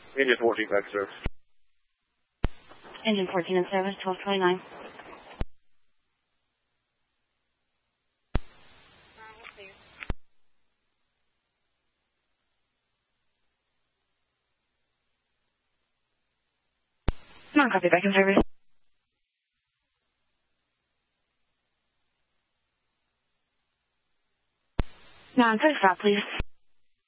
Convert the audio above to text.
Engine 14 back to service. Engine 14 in service, 1229. Non-copy, back in service. Non-copy, stop, please.